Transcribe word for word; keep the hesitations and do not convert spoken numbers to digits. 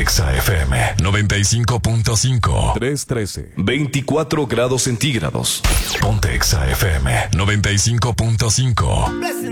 Exa F M noventa y cinco punto cinco. tres trece. veinticuatro grados centígrados. Ponte Exa F M noventa y cinco punto cinco.